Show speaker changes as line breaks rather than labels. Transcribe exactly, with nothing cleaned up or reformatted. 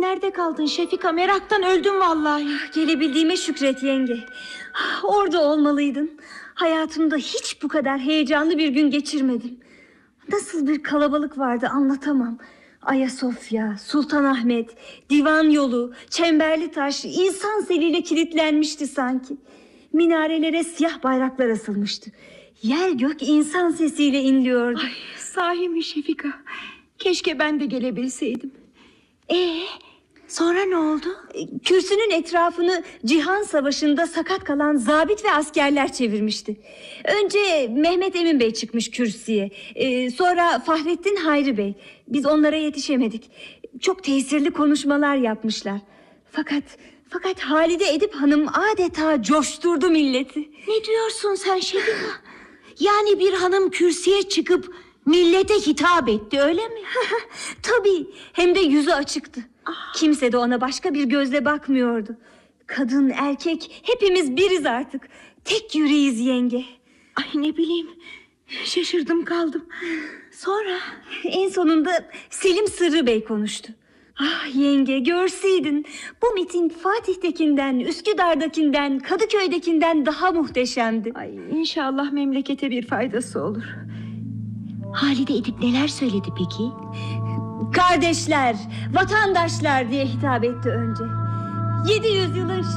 Nerede kaldın Şefika? Meraktan öldüm vallahi.
Gelebildiğime şükret yenge. Orada olmalıydın. Hayatımda hiç bu kadar heyecanlı bir gün geçirmedim. Nasıl bir kalabalık vardı anlatamam. Ayasofya, Sultanahmet, Divan Yolu, Çemberlitaş insan seliyle kilitlenmişti sanki. Minarelere siyah bayraklar asılmıştı. Yer gök insan sesiyle inliyordu.
Ay, sahi mi Şefika? Keşke ben de gelebilseydim. Ee, sonra ne oldu?
Kürsünün etrafını Cihan Savaşı'nda sakat kalan zabit ve askerler çevirmişti. Önce Mehmet Emin Bey çıkmış kürsüye. Ee, sonra Fahrettin Hayri Bey. Biz onlara yetişemedik. Çok tesirli konuşmalar yapmışlar. Fakat fakat Halide Edip Hanım adeta coşturdu milleti.
Ne diyorsun sen Şefika? Yani bir hanım kürsüye çıkıp millete hitap etti, öyle mi?
Tabii, hem de yüzü açıktı. Ah. Kimse de ona başka bir gözle bakmıyordu. Kadın erkek hepimiz biriz artık. Tek yüreğiz yenge.
Ay ne bileyim, şaşırdım kaldım. Sonra?
En sonunda Selim Sırrı Bey konuştu. Ah yenge, görseydin, bu miting Fatih'tekinden, Üsküdar'dakinden, Kadıköy'dekinden daha muhteşemdi.
Ay, inşallah memlekete bir faydası olur. Halide Edip neler söyledi peki?
Kardeşler, vatandaşlar diye hitap etti önce. Yedi yüzyılın